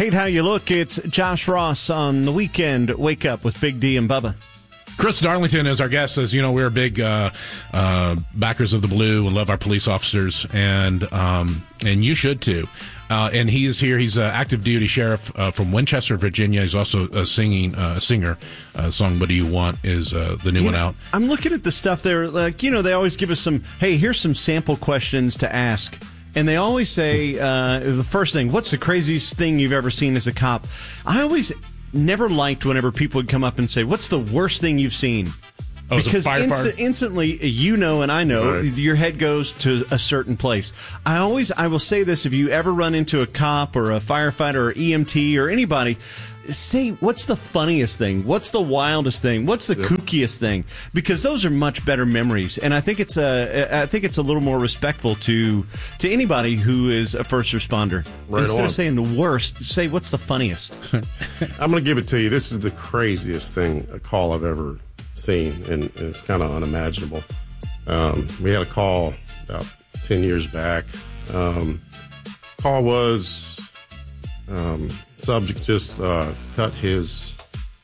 Hate how you look. It's Josh Ross on the weekend. Wake up with Big D and Bubba. Chris Darlington is our guest. As you know, we're big backers of the Blue and love our police officers, and you should too. And he is here. He's an active duty sheriff from Winchester, Virginia. He's also a singer. Song "What Do You Want" is the new one out. I'm looking at the stuff there. Like, they always give us some, hey, here's some sample questions to ask. And they always say, the first thing, what's the craziest thing you've ever seen as a cop? I always never liked whenever people would come up and say, what's the worst thing you've seen? Oh, because instantly, and I know, right, your head goes to a certain place. I will say this, if you ever run into a cop or a firefighter or EMT or anybody, say, what's the funniest thing? What's the wildest thing? What's the kookiest thing? Because those are much better memories, and I think it's a little more respectful to anybody who is a first responder. Right. Instead of saying the worst, say what's the funniest. I'm going to give it to you. This is the craziest a call I've ever seen, and it's kind of unimaginable. We had a call about 10 years back. Call was subject just cut his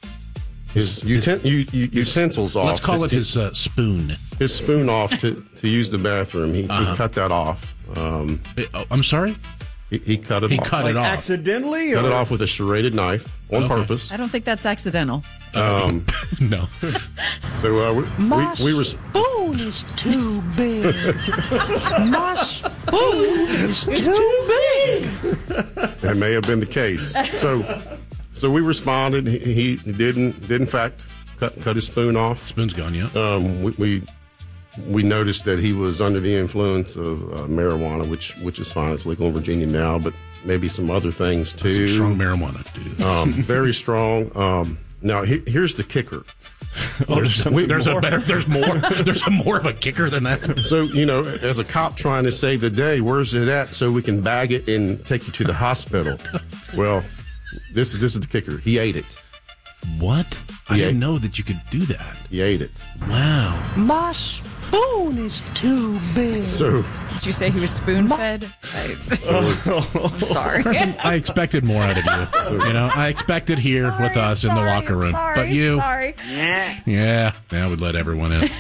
utensils off. Let's call it his spoon. His spoon off to use the bathroom. He cut that off. I'm sorry? He cut it off. Cut it off. Accidentally? Cut it off with a serrated knife on purpose. I don't think that's accidental. No. So My we were. spoon is too big. My spoon is too big. That may have been the case. So we responded. He did in fact cut his spoon off. Spoon's gone, yeah. We noticed that he was under the influence of marijuana, which is fine. It's legal in Virginia now, but maybe some other things too. Some strong marijuana, dude. Very strong. Now here's the kicker. There's more of a kicker than that. So, as a cop trying to save the day, where's it at so we can bag it and take you to the hospital? Well, this is the kicker. He ate it. What? I didn't know that you could do that. He ate it. Wow. My spoon is too big. So, did you say he was spoon-fed? I'm sorry. I expected more out of you. I expected here with us in the locker room. But you. Sorry. Yeah, we'd let everyone in.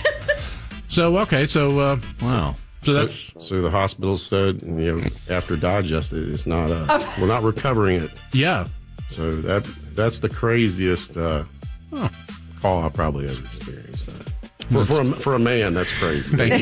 Wow. So the hospital said, after digested, it's not we're not recovering it. Yeah. So that's the craziest call I probably ever experienced. For a man, that's crazy. Thank you.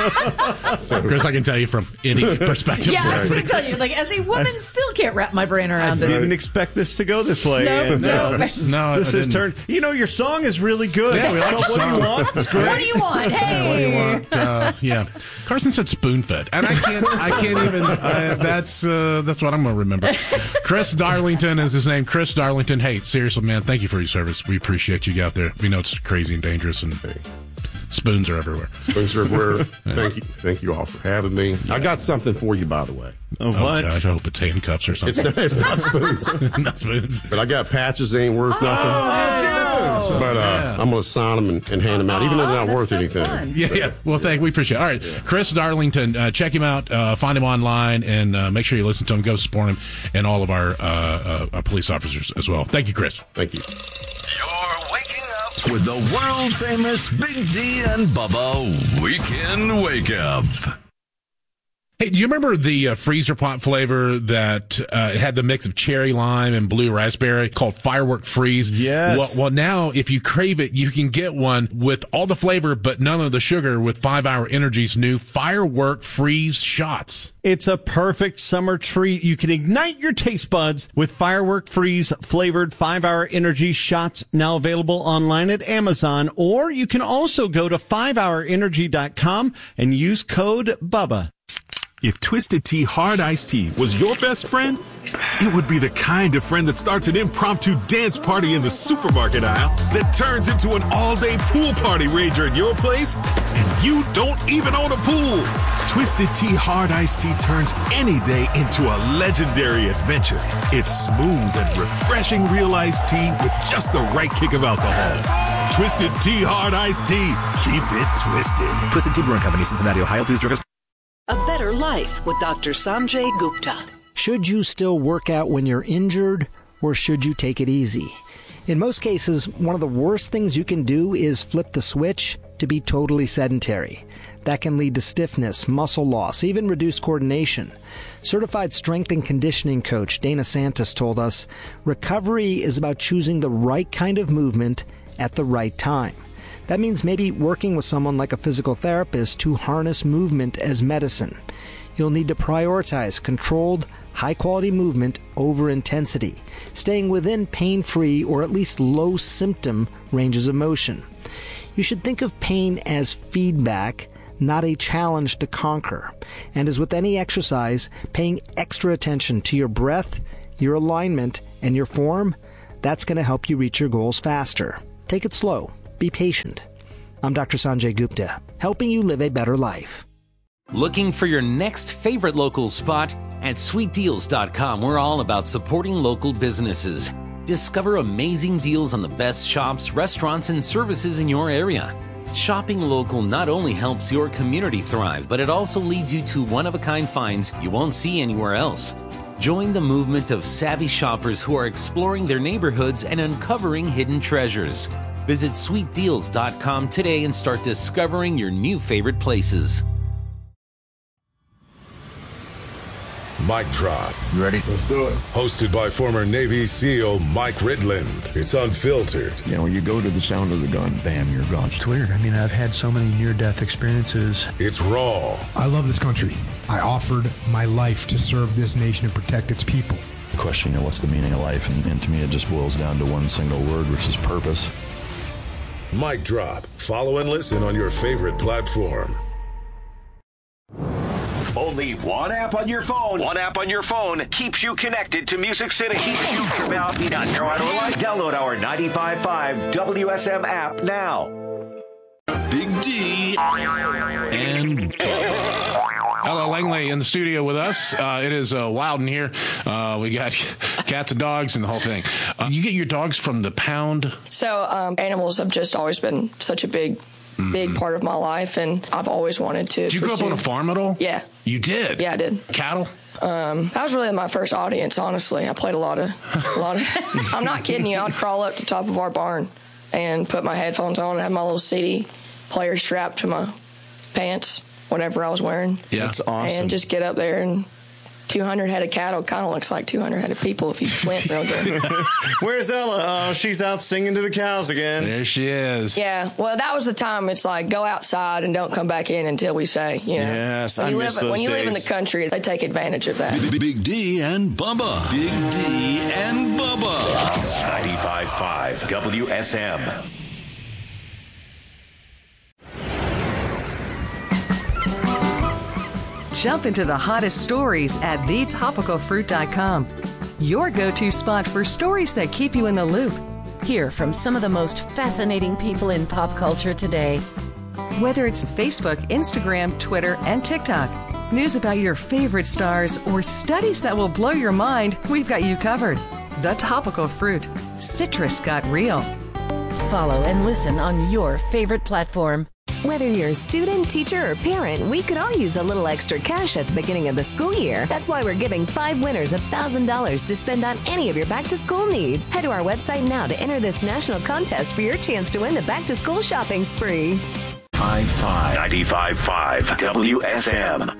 Chris, I can tell you from any perspective. Yeah, I was going to tell you, as a woman, still can't wrap my brain around it. I didn't expect this to go this way. No. This is turned. Your song is really good. Yeah, we like the song. What do you want? It's great. What do you want? Hey. What do you want? Carson said spoon-fed, and I can't even. That's what I'm going to remember. Chris Darlington is his name. Chris Darlington. Hey, seriously, man, thank you for your service. We appreciate you out there. We know it's crazy and dangerous, and spoons are everywhere. Spoons are everywhere. Thank you all for having me. Yeah. I got something for you, by the way. What? Gosh, I hope it's handcuffs or something. It's not spoons. Not spoons. But I got patches that ain't worth nothing. But I'm going to sign them and hand them out, even though they're not worth anything. Yeah. Well, we appreciate it. All right. Yeah. Chris Darlington, check him out. Find him online, and make sure you listen to him. Go support him and all of our police officers as well. Thank you, Chris. Thank you. You're waking up with the world-famous Big D and Bubba Weekend Wake Up. Hey, do you remember the freezer pop flavor that had the mix of cherry lime and blue raspberry called Firework Freeze? Yes. Well, now if you crave it, you can get one with all the flavor but none of the sugar with 5 Hour Energy's new Firework Freeze shots. It's a perfect summer treat. You can ignite your taste buds with Firework Freeze flavored 5 Hour Energy shots, now available online at Amazon, or you can also go to 5hourenergy.com and use code BUBBA. If Twisted Tea Hard Iced Tea was your best friend, it would be the kind of friend that starts an impromptu dance party in the supermarket aisle that turns into an all-day pool party rager at your place, and you don't even own a pool. Twisted Tea Hard Iced Tea turns any day into a legendary adventure. It's smooth and refreshing real iced tea with just the right kick of alcohol. Twisted Tea Hard Iced Tea. Keep it twisted. Twisted Tea Brewing Company, Cincinnati, Ohio. Please drink us. A better life with Dr. Sanjay Gupta. Should you still work out when you're injured, or should you take it easy? In most cases, one of the worst things you can do is flip the switch to be totally sedentary. That can lead to stiffness, muscle loss, even reduced coordination. Certified strength and conditioning coach Dana Santos told us, recovery is about choosing the right kind of movement at the right time. That means maybe working with someone like a physical therapist to harness movement as medicine. You'll need to prioritize controlled, high-quality movement over intensity, staying within pain-free or at least low-symptom ranges of motion. You should think of pain as feedback, not a challenge to conquer. And as with any exercise, paying extra attention to your breath, your alignment, and your form, that's going to help you reach your goals faster. Take it slow. Be patient. I'm Dr. Sanjay Gupta, helping you live a better life. Looking for your next favorite local spot? At sweetdeals.com, we're all about supporting local businesses. Discover amazing deals on the best shops, restaurants, and services in your area. Shopping local not only helps your community thrive, but it also leads you to one-of-a-kind finds you won't see anywhere else. Join the movement of savvy shoppers who are exploring their neighborhoods and uncovering hidden treasures. Visit sweetdeals.com today and start discovering your new favorite places. Mic Drop. You ready? Let's do it. Hosted by former Navy SEAL Mike Ridland. It's unfiltered. You know, when you go to the sound of the gun, bam, you're gone. It's weird. I mean, I've had so many near-death experiences. It's raw. I love this country. I offered my life to serve this nation and protect its people. The question, what's the meaning of life? And to me, it just boils down to one single word, which is purpose. Mic Drop. Follow and listen on your favorite platform. Only one app on your phone. One app on your phone keeps you connected to Music City. Keeps you from out in North Carolina. Download our 95.5 WSM app now. Big D and Hello, Langley in the studio with us. It is wild in here. We got cats and dogs and the whole thing. You get your dogs from the pound? So animals have just always been such a big part of my life, and I've always wanted to. Did you grow up on a farm at all? Yeah. You did? Yeah, I did. Cattle? That was really my first audience, honestly. I played a lot of I'm not kidding you. I'd crawl up to the top of our barn and put my headphones on and have my little CD player strapped to my pants, whatever I was wearing. Yeah, that's awesome. And just get up there, and 200 head of cattle kind of looks like 200 head of people if you squint real good. Where's Ella? Oh, she's out singing to the cows again. There she is. Yeah, well, that was the time. It's like, go outside and don't come back in until we say, you know. Yes, I miss those days. When you live in the country, they take advantage of that. Big D and Bubba. Big D and Bubba. 95.5 WSM. Jump into the hottest stories at thetopicalfruit.com. Your go-to spot for stories that keep you in the loop. Hear from some of the most fascinating people in pop culture today. Whether it's Facebook, Instagram, Twitter, and TikTok, news about your favorite stars, or studies that will blow your mind, we've got you covered. The Topical Fruit. Citrus got real. Follow and listen on your favorite platform. Whether you're a student, teacher, or parent, we could all use a little extra cash at the beginning of the school year. That's why we're giving 5 winners $1,000 to spend on any of your back-to-school needs. Head to our website now to enter this national contest for your chance to win the back-to-school shopping spree. 95.5 WSM.